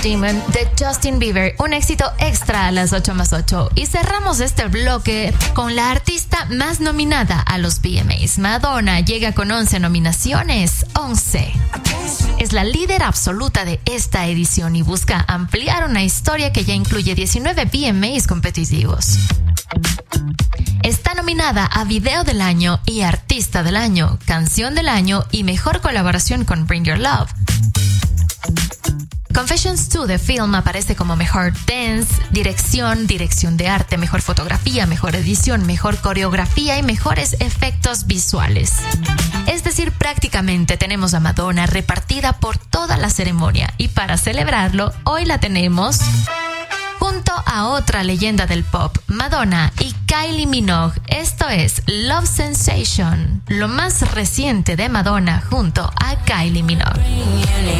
Demon de Justin Bieber, un éxito extra a las 8+8. Y cerramos este bloque con la artista más nominada a los VMAs. Madonna llega con 11 nominaciones, 11. Es la líder absoluta de esta edición y busca ampliar una historia que ya incluye 19 VMAs competitivos. Está nominada a Video del Año y Artista del Año, Canción del Año y Mejor Colaboración con Bring Your Love. Confessions 2 de Film aparece como Mejor Dance, Dirección de Arte, Mejor Fotografía, Mejor Edición, Mejor Coreografía y Mejores Efectos Visuales. Es decir, prácticamente tenemos a Madonna repartida por toda la ceremonia y para celebrarlo, hoy la tenemos junto a otra leyenda del pop, Madonna y Kylie Minogue. Esto es Love Sensation, lo más reciente de Madonna junto a Kylie Minogue.